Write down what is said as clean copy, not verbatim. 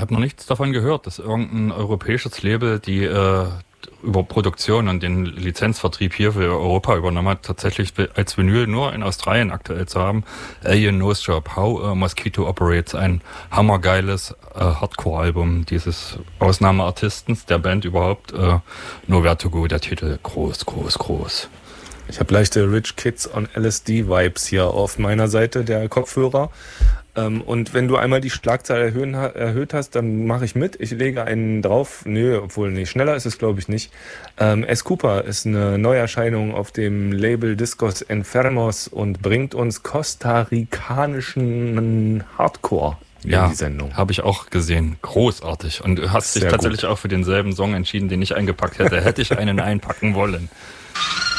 habe noch nichts davon gehört, dass irgendein europäisches Label die über Produktion und den Lizenzvertrieb hier für Europa übernommen hat, tatsächlich als Vinyl nur in Australien aktuell zu haben. Alien Nose Job, How a Mosquito Operates, ein hammergeiles Hardcore-Album dieses Ausnahmeartistens, der Band überhaupt. No Vertigo, der Titel, groß, groß, groß. Ich habe leichte Rich Kids on LSD-Vibes hier auf meiner Seite der Kopfhörer. Und wenn du einmal die Schlagzahl erhöht hast, dann mache ich mit. Ich lege einen drauf. Nö, obwohl, nee, schneller ist es, glaube ich, nicht. S. Cooper ist eine Neuerscheinung auf dem Label Discos Enfermos und bringt uns kostarikanischen Hardcore in die Sendung. Ja, habe ich auch gesehen. Großartig. Und du hast dich tatsächlich auch für denselben Song entschieden, den ich eingepackt hätte. Hätte ich einen einpacken wollen.